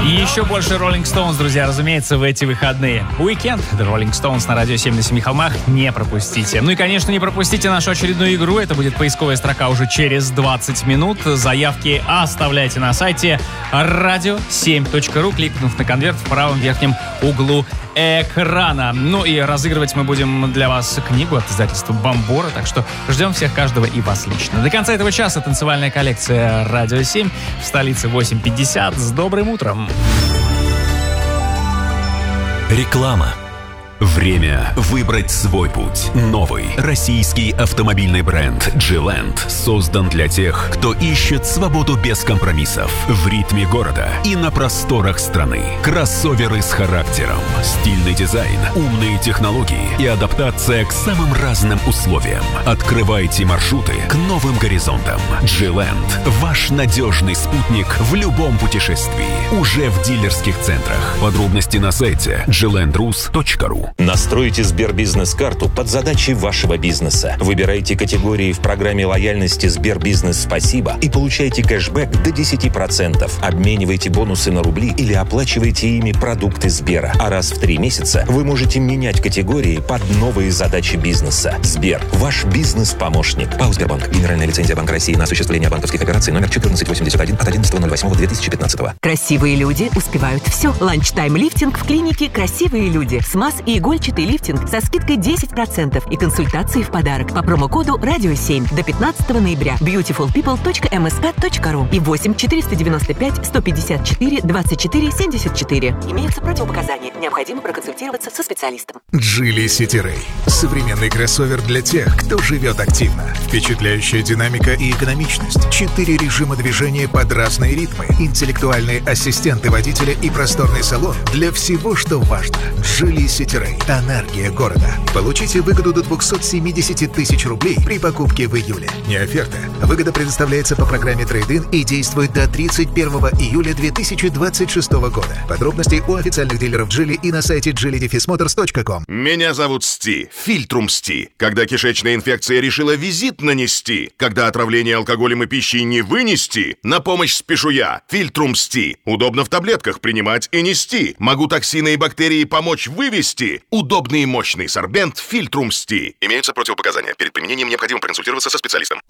Еще больше Rolling Stones, друзья, разумеется, в эти выходные. Weekend, The Rolling Stones на радио 7 на Семи холмах, не пропустите. Ну и, конечно, не пропустите нашу очередную игру. Это будет поисковая строка уже через 20 минут. Заявки оставляйте на сайте radio7.ru, кликнув на конверт в правом верхнем углу экрана. Ну и разыгрывать мы будем для вас книгу от издательства «Бомбора», так что ждем всех, каждого и вас лично. До конца этого часа танцевальная коллекция «Радио 7» в столице 8:50. С добрым утром! Реклама. Время выбрать свой путь. Новый российский автомобильный бренд G-Land создан для тех, кто ищет свободу без компромиссов в ритме города и на просторах страны. Кроссоверы с характером, стильный дизайн, умные технологии и адаптация к самым разным условиям. Открывайте маршруты к новым горизонтам. G-Land – ваш надежный спутник в любом путешествии. Уже в дилерских центрах. Подробности на сайте glandrus.ru. Настройте Сбербизнес-карту под задачи вашего бизнеса. Выбирайте категории в программе лояльности Сбербизнес Спасибо и получайте кэшбэк до 10%. Обменивайте бонусы на рубли или оплачивайте ими продукты Сбера. А раз в 3 месяца вы можете менять категории под новые задачи бизнеса. Сбер – ваш бизнес-помощник. ПАО «Сбербанк». Генеральная лицензия Банка России на осуществление банковских операций номер 1481 от 11.08.2015. Красивые люди успевают все. Ланчтайм-лифтинг в клинике «Красивые люди». СМАС и игольчатый лифтинг со скидкой 10% и консультации в подарок по промокоду «Радио 7» до 15 ноября. beautifulpeople.msk.ru и 8-495-154-24-74. Имеются противопоказания. Необходимо проконсультироваться со специалистом. Geely City Ray. Современный кроссовер для тех, кто живет активно. Впечатляющая динамика и экономичность. 4 режима движения под разные ритмы. Интеллектуальные ассистенты водителя и просторный салон для всего, что важно. Geely City Ray. Энергия города. Получите выгоду до 270 тысяч рублей при покупке в июле. Не оферта. Выгода предоставляется по программе трейд-ин и действует до 31 июля 2026 года. Подробности у официальных дилеров Geely и на сайте geely-motors.com. Меня зовут Сти. Фильтрум Сти. Когда кишечная инфекция решила визит нанести, когда отравление алкоголем и пищей не вынести, на помощь спешу я. Фильтрум Сти. Удобно в таблетках принимать и нести. Могу токсины и бактерии помочь вывести. Удобный и мощный сорбент Фильтрум Сти. Имеются противопоказания. Перед применением необходимо проконсультироваться со специалистом.